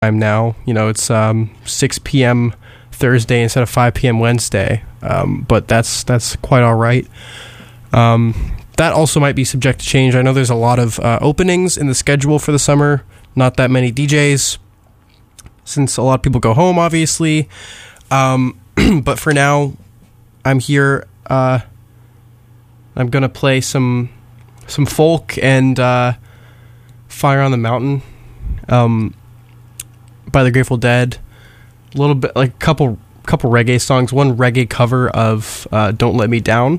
time now. It's 6 p.m. Thursday instead of 5 p.m. Wednesday, but that's quite all right. That also might be subject to change. I know there's a lot of openings in the schedule for the summer, not that many DJs, since a lot of people go home, obviously. But for now, I'm here. I'm going to play some folk and Fire on the Mountain by the Grateful Dead. A little bit, like a couple reggae songs. One reggae cover of Don't Let Me Down,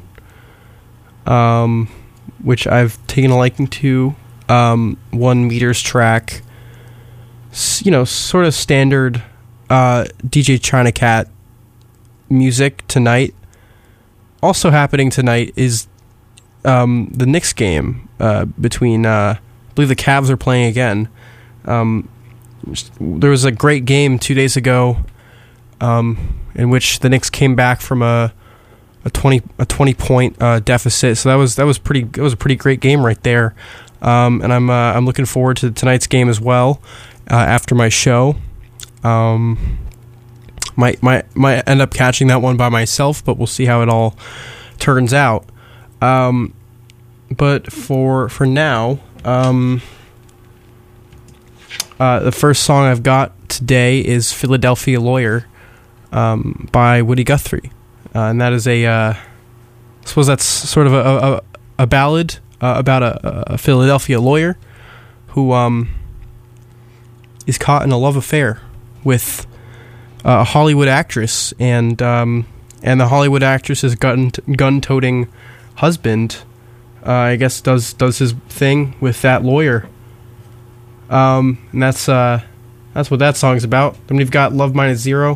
which I've taken a liking to. 1 Meters track, sort of standard DJ China Cat music tonight. Also happening tonight is the Knicks game between, I believe the Cavs are playing again. There was a great game 2 days ago in which the Knicks came back from a 20 point deficit. So that was a pretty great game right there. And I'm looking forward to tonight's game as well after my show. Might end up catching that one by myself, but we'll see how it all turns out. But for now, the first song I've got today is Philadelphia Lawyer by Woody Guthrie. And that is I suppose that's sort of a ballad about a Philadelphia lawyer who is caught in a love affair with a Hollywood actress, and the Hollywood actress's gun-toting husband, I guess, does his thing with that lawyer. And that's what that song's about. Then we've got Love Minus Zero.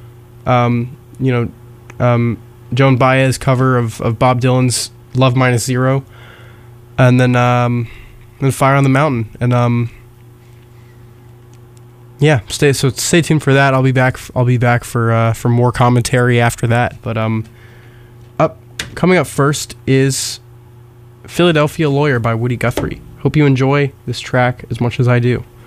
Joan Baez's cover of Bob Dylan's Love Minus Zero, and then Fire on the Mountain, and stay tuned for that. I'll be back for more commentary after that. But coming up first is Philadelphia Lawyer by Woody Guthrie. Hope you enjoy this track as much as I do.